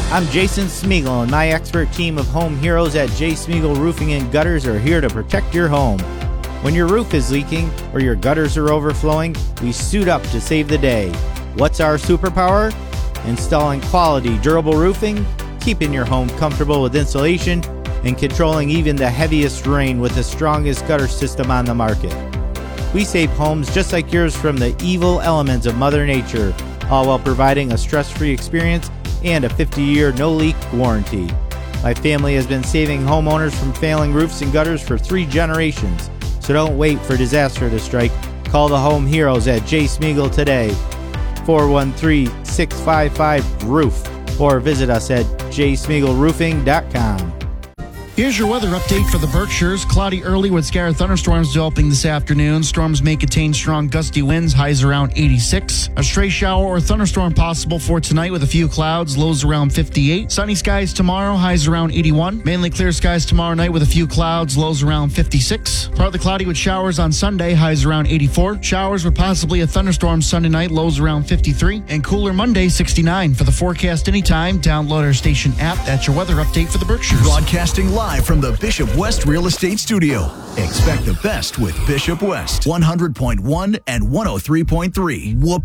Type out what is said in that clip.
I'm Jason Smeagol, and my expert team of home heroes at J. Smeagol Roofing and Gutters are here to protect your home. When your roof is leaking or your gutters are overflowing, we suit up to save the day. What's our superpower? Installing quality, durable roofing, keeping your home comfortable with insulation, and controlling even the heaviest rain with the strongest gutter system on the market. We save homes just like yours from the evil elements of Mother Nature, all while providing a stress-free experience and a 50-year no-leak warranty. My family has been saving homeowners from failing roofs and gutters for 3 generations, so don't wait for disaster to strike. Call the home heroes at J. Smeagol today, 413-655-ROOF, or visit us at jsmeagolroofing.com. Here's your weather update for the Berkshires. Cloudy early with scattered thunderstorms developing this afternoon. Storms may contain strong gusty winds, highs around 86. A stray shower or thunderstorm possible for tonight with a few clouds, lows around 58. Sunny skies tomorrow, highs around 81. Mainly clear skies tomorrow night with a few clouds, lows around 56. Partly cloudy with showers on Sunday, highs around 84. Showers with possibly a thunderstorm Sunday night, lows around 53. And cooler Monday, 69. For the forecast anytime, download our station app. That's your weather update for the Berkshires. Broadcasting live from the Bishop West Real Estate Studio. Expect the best with Bishop West, 100.1 and 103.3. Whoop